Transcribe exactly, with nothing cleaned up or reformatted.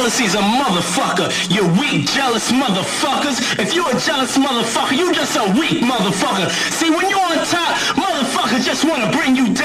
Jealousy's a motherfucker. You weak, jealous motherfuckers. If you're a jealous motherfucker, you just a weak motherfucker. See, when you're on top, motherfuckers just want to bring you down.